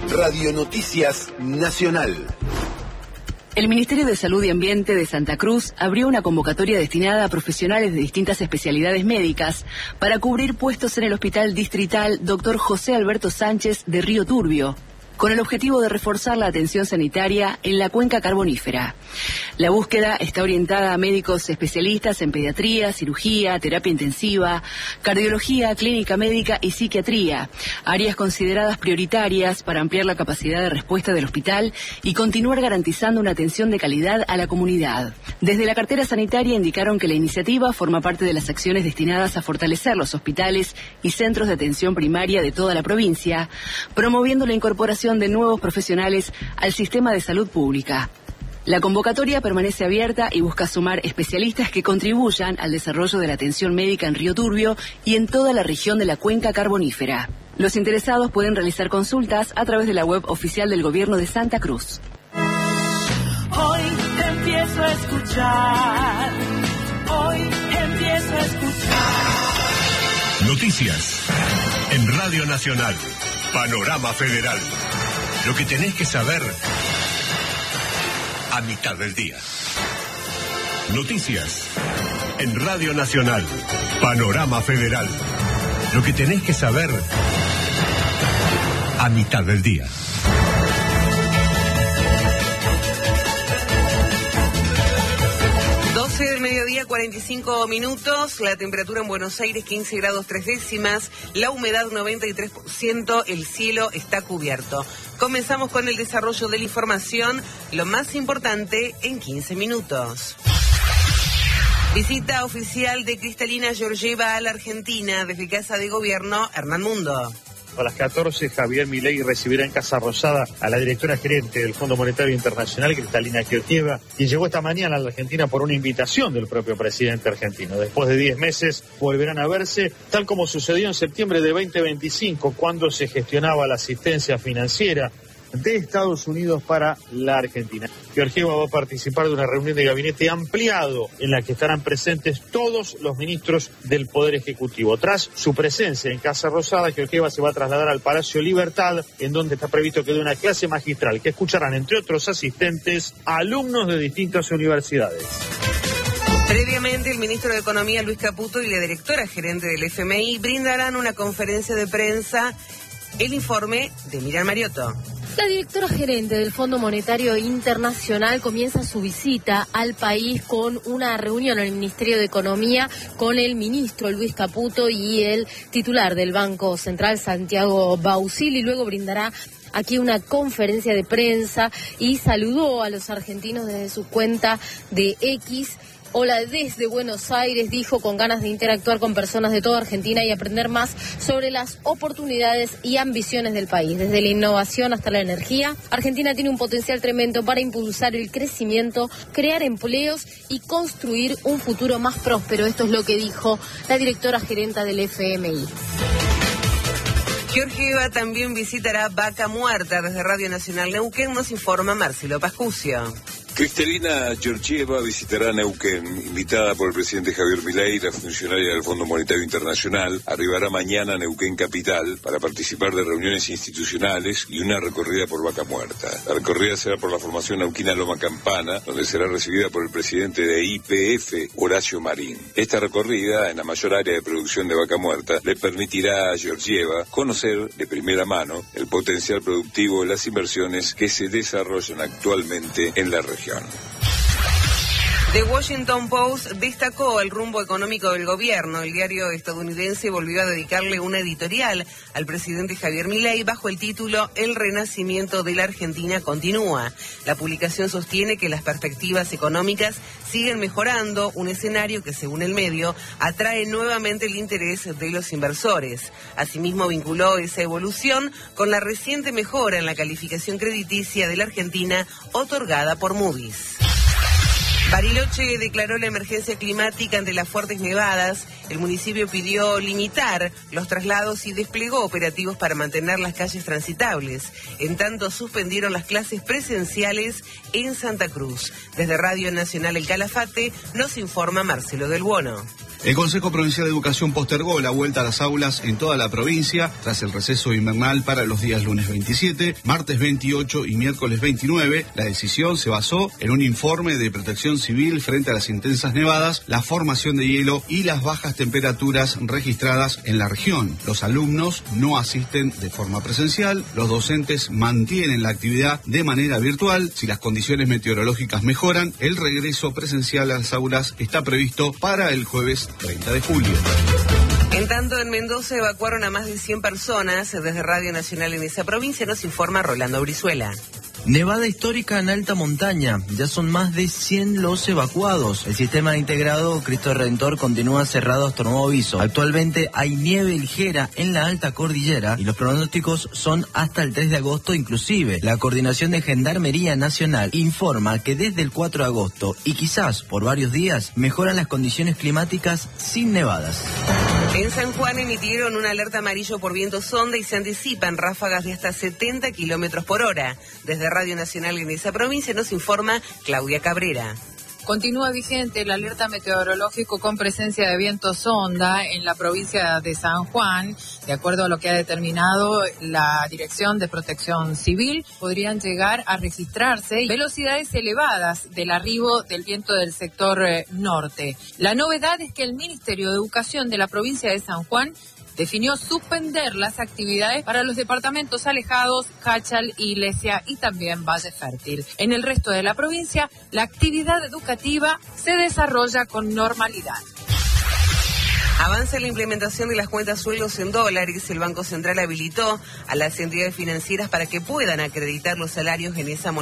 Radio Noticias Nacional. El Ministerio de Salud y Ambiente de Santa Cruz abrió una convocatoria destinada a profesionales de distintas especialidades médicas para cubrir puestos en el Hospital Distrital Dr. José Alberto Sánchez de Río Turbio, con el objetivo de reforzar la atención sanitaria en la cuenca carbonífera. La búsqueda está orientada a médicos especialistas en pediatría, cirugía, terapia intensiva, cardiología, clínica médica y psiquiatría, áreas consideradas prioritarias para ampliar la capacidad de respuesta del hospital y continuar garantizando una atención de calidad a la comunidad. Desde la cartera sanitaria indicaron que la iniciativa forma parte de las acciones destinadas a fortalecer los hospitales y centros de atención primaria de toda la provincia, promoviendo la incorporación de nuevos profesionales al sistema de salud pública. La convocatoria permanece abierta y busca sumar especialistas que contribuyan al desarrollo de la atención médica en Río Turbio y en toda la región de la cuenca carbonífera. Los interesados pueden realizar consultas a través de la web oficial del Gobierno de Santa Cruz. Hoy te empiezo a escuchar. Hoy empiezo a escuchar. Noticias en Radio Nacional. Panorama Federal. Lo que tenés que saber a mitad del día. Noticias en Radio Nacional. Panorama Federal. Lo que tenés que saber a mitad del día. 12 del mediodía, 45 minutos, la temperatura en Buenos Aires 15 grados 3 décimas, la humedad 93%, el cielo está cubierto. Comenzamos con el desarrollo de la información, lo más importante en 15 minutos. Visita oficial de Cristalina Georgieva a la Argentina desde Casa de Gobierno, Hernán Mundo. A las 14, Javier Milei recibirá en Casa Rosada a la directora gerente del Fondo Monetario Internacional, Cristalina Georgieva, quien llegó esta mañana a la Argentina por una invitación del propio presidente argentino. Después de 10 meses volverán a verse, tal como sucedió en septiembre de 2025, cuando se gestionaba la asistencia financiera de Estados Unidos para la Argentina. Georgieva va a participar de una reunión de gabinete ampliado en la que estarán presentes todos los ministros del Poder Ejecutivo. Tras su presencia en Casa Rosada, Georgieva se va a trasladar al Palacio Libertad, en donde está previsto que dé una clase magistral que escucharán, entre otros asistentes, alumnos de distintas universidades. Previamente, el ministro de Economía, Luis Caputo, y la directora gerente del FMI brindarán una conferencia de prensa. El informe de Miriam Mariotto. La directora gerente del Fondo Monetario Internacional comienza su visita al país con una reunión en el Ministerio de Economía con el ministro Luis Caputo y el titular del Banco Central, Santiago Bauzil, y luego brindará aquí una conferencia de prensa y saludó a los argentinos desde su cuenta de X. Hola desde Buenos Aires, dijo, con ganas de interactuar con personas de toda Argentina y aprender más sobre las oportunidades y ambiciones del país. Desde la innovación hasta la energía, Argentina tiene un potencial tremendo para impulsar el crecimiento, crear empleos y construir un futuro más próspero. Esto es lo que dijo la directora gerenta del FMI. Georgieva también visitará Vaca Muerta. Desde Radio Nacional Neuquén nos informa Marcelo Pascucio. Cristalina Georgieva visitará Neuquén, invitada por el presidente Javier Milei, la funcionaria del Fondo Monetario Internacional. Arribará mañana a Neuquén Capital para participar de reuniones institucionales y una recorrida por Vaca Muerta. La recorrida será por la formación neuquina Loma Campana, donde será recibida por el presidente de YPF, Horacio Marín. Esta recorrida, en la mayor área de producción de Vaca Muerta, le permitirá a Georgieva conocer de primera mano el potencial productivo de las inversiones que se desarrollan actualmente en la región. The Washington Post destacó el rumbo económico del gobierno. El diario estadounidense volvió a dedicarle una editorial al presidente Javier Milei bajo el título El renacimiento de la Argentina continúa. La publicación sostiene que las perspectivas económicas siguen mejorando, un escenario que, según el medio, atrae nuevamente el interés de los inversores. Asimismo, vinculó esa evolución con la reciente mejora en la calificación crediticia de la Argentina otorgada por Moody's. Bariloche declaró la emergencia climática ante las fuertes nevadas. El municipio pidió limitar los traslados y desplegó operativos para mantener las calles transitables. En tanto, suspendieron las clases presenciales en Santa Cruz. Desde Radio Nacional El Calafate nos informa Marcelo del Buono. El Consejo Provincial de Educación postergó la vuelta a las aulas en toda la provincia tras el receso invernal para los días lunes 27, martes 28 y miércoles 29. La decisión se basó en un informe de Protección Civil frente a las intensas nevadas, la formación de hielo y las bajas temperaturas registradas en la región. Los alumnos no asisten de forma presencial, los docentes mantienen la actividad de manera virtual. Si las condiciones meteorológicas mejoran, el regreso presencial a las aulas está previsto para el jueves 30 de julio. En tanto, en Mendoza evacuaron a más de 100 personas. Desde Radio Nacional en esa provincia nos informa Rolando Brizuela. Nevada histórica en alta montaña. Ya son más de 100 los evacuados. El sistema integrado Cristo Redentor continúa cerrado hasta nuevo aviso. Actualmente hay nieve ligera en la alta cordillera y los pronósticos son hasta el 3 de agosto inclusive. La Coordinación de Gendarmería Nacional informa que desde el 4 de agosto y quizás por varios días mejoran las condiciones climáticas sin nevadas. En San Juan emitieron una alerta amarillo por viento sonda y se anticipan ráfagas de hasta 70 kilómetros por hora. Desde Radio Nacional en esa provincia nos informa Claudia Cabrera. Continúa vigente el alerta meteorológico con presencia de viento sonda en la provincia de San Juan. De acuerdo a lo que ha determinado la Dirección de Protección Civil, podrían llegar a registrarse velocidades elevadas del arribo del viento del sector norte. La novedad es que el Ministerio de Educación de la provincia de San Juan definió suspender las actividades para los departamentos alejados, Cachal, Iglesia y también Valle Fértil. En el resto de la provincia, la actividad educativa se desarrolla con normalidad. Avanza la implementación de las cuentas sueldos en dólares. El Banco Central habilitó a las entidades financieras para que puedan acreditar los salarios en esa moneda.